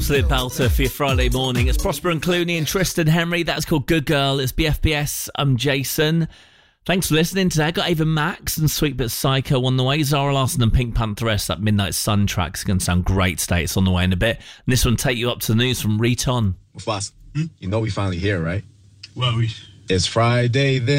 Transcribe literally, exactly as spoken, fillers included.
Absolute belter for your Friday morning. It's Prosper and Clooney and Tristan Henry. That's called Good Girl. It's B F B S. I'm Jason. Thanks for listening today. I got Ava Max and Sweet But Psycho on the way. Zara Larsson and Pink Pantheress. That Midnight Sun track's going to sound great today. It's on the way in a bit. And this one take you up to the news from Riton. Mufasa, hmm? You know we finally here, right? Well, we... It's Friday then.